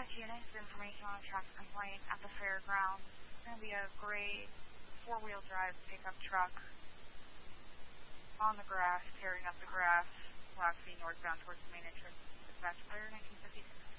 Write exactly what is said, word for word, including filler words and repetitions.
Dispatch units, information on a traffic complaint at the fairgrounds. It's going to be a gray four-wheel drive pickup truck on the grass, tearing up the grass, waxing northbound towards the main entrance. Dispatch clear, nineteen fifty-six.